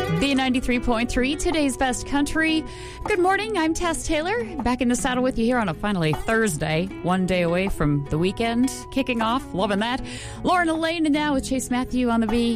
B93.3, today's best country. Good morning, I'm Tess Taylor, back in the saddle with you here on a finally Thursday, one day away from the weekend kicking off. Loving that. Lauren Elaine now with Chase Matthew on the B.